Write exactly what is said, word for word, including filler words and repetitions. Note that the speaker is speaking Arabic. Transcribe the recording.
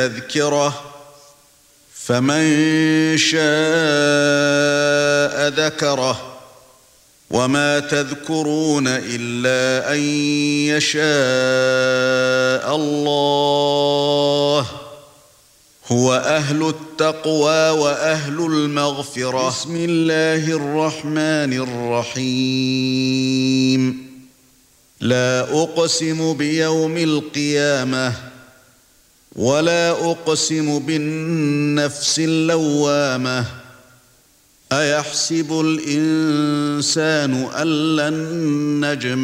تذكرة فمن شاء ذكره وما تذكرون إلا أن يشاء الله هو أهل التقوى وأهل المغفرة. بسم الله الرحمن الرحيم. لا أقسم بيوم القيامة ولا أقسم بالنفس اللوامة أيحسب الإنسان أن لن نجمع